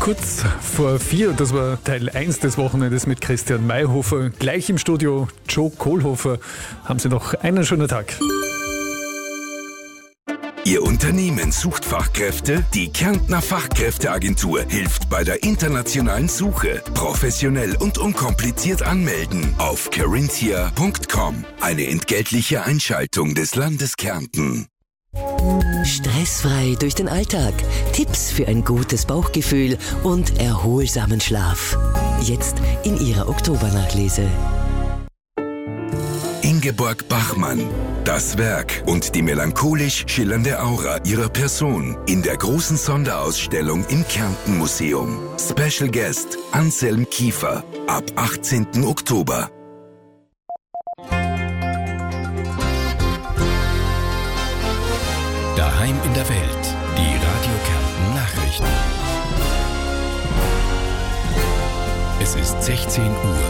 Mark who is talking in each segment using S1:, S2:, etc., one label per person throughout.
S1: Kurz vor 4, das war Teil 1 des Wochenendes mit Christian Mayhofer. Gleich im Studio Joe Kohlhofer. Haben Sie noch einen schönen Tag.
S2: Ihr Unternehmen sucht Fachkräfte? Die Kärntner Fachkräfteagentur hilft bei der internationalen Suche. Professionell und unkompliziert anmelden auf carinthia.com. Eine entgeltliche Einschaltung des Landes Kärnten.
S3: Stressfrei durch den Alltag. Tipps für ein gutes Bauchgefühl und erholsamen Schlaf. Jetzt in Ihrer Oktobernachlese.
S2: Ingeborg Bachmann. Das Werk und die melancholisch schillernde Aura ihrer Person in der großen Sonderausstellung im Kärnten-Museum. Special Guest Anselm Kiefer ab 18. Oktober.
S4: Daheim in der Welt. Die Radio Kärnten Nachrichten. Es ist 16 Uhr.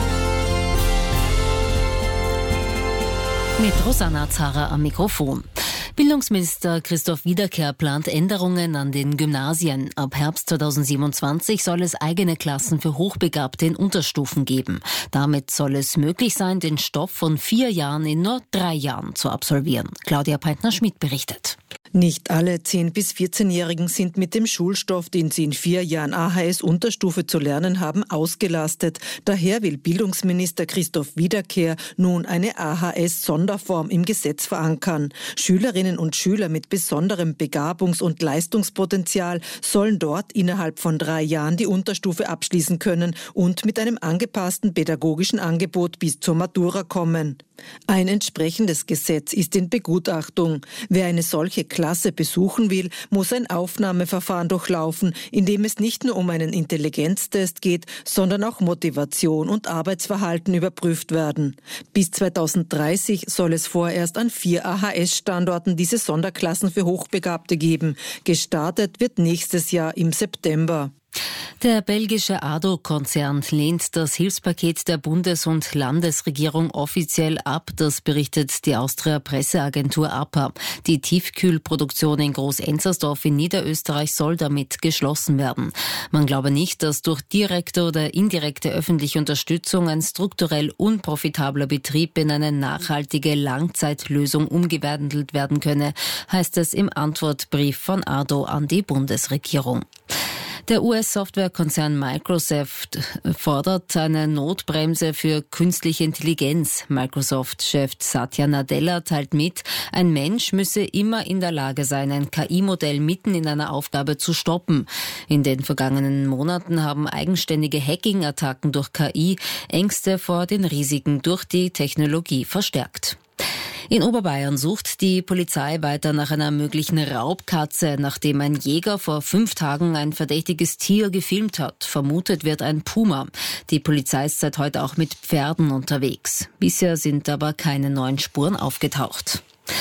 S5: Mit Rosanna Zara am Mikrofon. Bildungsminister Christoph Wiederkehr plant Änderungen an den Gymnasien. Ab Herbst 2027 soll es eigene Klassen für Hochbegabte in Unterstufen geben. Damit soll es möglich sein, den Stoff von 4 Jahren in nur 3 Jahren zu absolvieren. Claudia Peitner-Schmidt berichtet.
S6: Nicht alle 10- bis 14-Jährigen sind mit dem Schulstoff, den sie in 4 Jahren AHS-Unterstufe zu lernen haben, ausgelastet. Daher will Bildungsminister Christoph Wiederkehr nun eine AHS-Sonderform im Gesetz verankern. Schülerinnen und Schüler mit besonderem Begabungs- und Leistungspotenzial sollen dort innerhalb von 3 Jahren die Unterstufe abschließen können und mit einem angepassten pädagogischen Angebot bis zur Matura kommen. Ein entsprechendes Gesetz ist in Begutachtung. Wer eine solche Klasse besuchen will, muss ein Aufnahmeverfahren durchlaufen, in dem es nicht nur um einen Intelligenztest geht, sondern auch Motivation und Arbeitsverhalten überprüft werden. Bis 2030 soll es vorerst an 4 AHS-Standorten diese Sonderklassen für Hochbegabte geben. Gestartet wird nächstes Jahr im September.
S5: Der belgische ADO-Konzern lehnt das Hilfspaket der Bundes- und Landesregierung offiziell ab. Das berichtet die Austria-Presseagentur APA. Die Tiefkühlproduktion in Groß-Enzersdorf in Niederösterreich soll damit geschlossen werden. Man glaube nicht, dass durch direkte oder indirekte öffentliche Unterstützung ein strukturell unprofitabler Betrieb in eine nachhaltige Langzeitlösung umgewandelt werden könne, heißt es im Antwortbrief von ADO an die Bundesregierung. Der US-Softwarekonzern Microsoft fordert eine Notbremse für künstliche Intelligenz. Microsoft-Chef Satya Nadella teilt mit, ein Mensch müsse immer in der Lage sein, ein KI-Modell mitten in einer Aufgabe zu stoppen. In den vergangenen Monaten haben eigenständige Hacking-Attacken durch KI Ängste vor den Risiken durch die Technologie verstärkt. In Oberbayern sucht die Polizei weiter nach einer möglichen Raubkatze, nachdem ein Jäger vor 5 Tagen ein verdächtiges Tier gefilmt hat. Vermutet wird ein Puma. Die Polizei ist seit heute auch mit Pferden unterwegs. Bisher sind aber keine neuen Spuren aufgetaucht.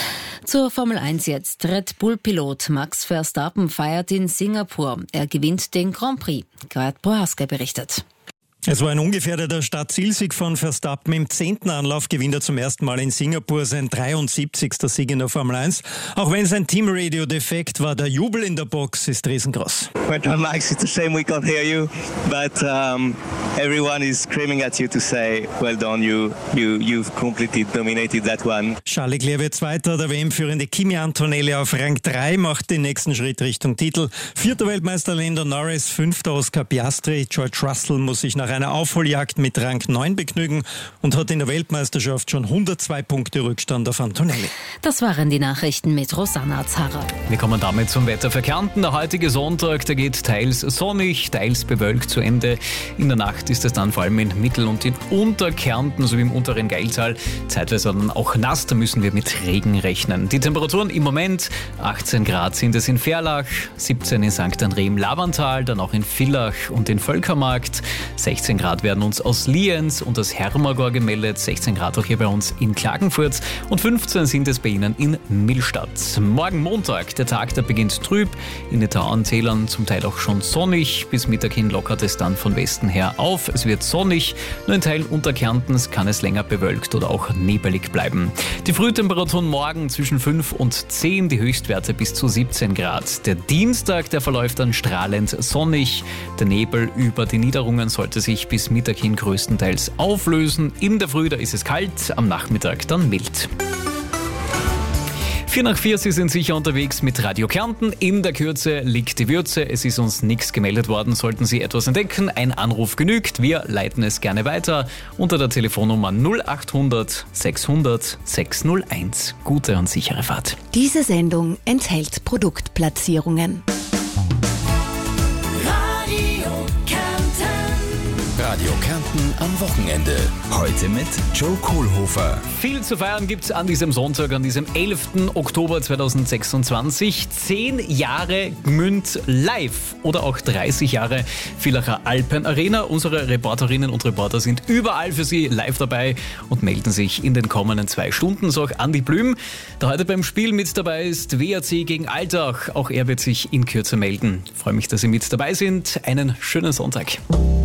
S5: Zur Formel 1 jetzt. Red Bull-Pilot Max Verstappen feiert in Singapur. Er gewinnt den Grand Prix. Gerd Bohaske berichtet.
S7: Es war ein ungefährdeter Startzielsieg von Verstappen. Im 10. Anlauf gewinnt er zum ersten Mal in Singapur sein 73. Sieg in der Formel 1. Auch wenn sein Teamradio defekt war, der Jubel in der Box ist riesengroß.
S8: Well, Max, it's a shame we can't hear you, but everyone is screaming at you to say, well done, you've completely dominated that one.
S7: Charles Leclerc wird Zweiter, der WM-führende Kimi Antonelli auf Rang 3 macht den nächsten Schritt Richtung Titel. 4. Weltmeister Lando Norris, 5. Oscar Piastri, George Russell muss sich nach einer Aufholjagd mit Rang 9 begnügen und hat in der Weltmeisterschaft schon 102 Punkte Rückstand auf Antonelli.
S5: Das waren die Nachrichten mit Rosanna Zara.
S1: Wir kommen damit zum Wetter für Kärnten. Der heutige Sonntag, der geht teils sonnig, teils bewölkt zu Ende. In der Nacht ist es dann vor allem in Mittel- und in Unterkärnten sowie im unteren Geiltal zeitweise dann auch nass. Da müssen wir mit Regen rechnen. Die Temperaturen im Moment 18 Grad sind es in Verlach, 17 in St. André im Lavantal, dann auch in Villach und in Völkermarkt, 16 16 Grad werden uns aus Lienz und aus Hermagor gemeldet, 16 Grad auch hier bei uns in Klagenfurt und 15 sind es bei Ihnen in Millstatt. Morgen Montag, der Tag, der beginnt trüb, in den Tauerntälern zum Teil auch schon sonnig, bis Mittag hin lockert es dann von Westen her auf. Es wird sonnig, nur in Teilen Unterkärntens kann es länger bewölkt oder auch nebelig bleiben. Die Frühtemperaturen morgen zwischen 5 und 10, die Höchstwerte bis zu 17 Grad. Der Dienstag, der verläuft dann strahlend sonnig. Der Nebel über die Niederungen sollte sich bis Mittag hin größtenteils auflösen. In der Früh, da ist es kalt, am Nachmittag dann mild. 4:04, Sie sind sicher unterwegs mit Radio Kärnten. In der Kürze liegt die Würze. Es ist uns nichts gemeldet worden. Sollten Sie etwas entdecken, ein Anruf genügt. Wir leiten es gerne weiter unter der Telefonnummer 0800 600 601. Gute und sichere Fahrt.
S9: Diese Sendung enthält Produktplatzierungen.
S4: Radio Kärnten am Wochenende.
S2: Heute mit Joe Kohlhofer.
S1: Viel zu feiern gibt's an diesem Sonntag, an diesem 11. Oktober 2026. 10 Jahre Gmünd live oder auch 30 Jahre Villacher Alpen Arena. Unsere Reporterinnen und Reporter sind überall für Sie live dabei und melden sich in den kommenden 2 Stunden. So auch Andi Blüm, der heute beim Spiel mit dabei ist. WRC gegen Altach. Auch er wird sich in Kürze melden. Ich freue mich, dass Sie mit dabei sind. Einen schönen Sonntag.